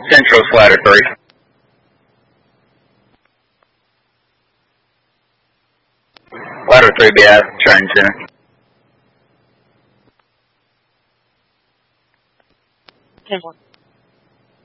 Central Slider 3. Ladder 3 be at Train Center. 10-4.